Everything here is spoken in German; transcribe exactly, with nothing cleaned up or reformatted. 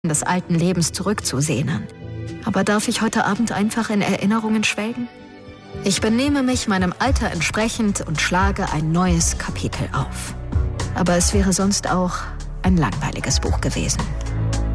des alten Lebens zurückzusehnen. Aber darf ich heute Abend einfach in Erinnerungen schwelgen? Ich benehme mich meinem Alter entsprechend und schlage ein neues Kapitel auf. Aber es wäre sonst auch ein langweiliges Buch gewesen.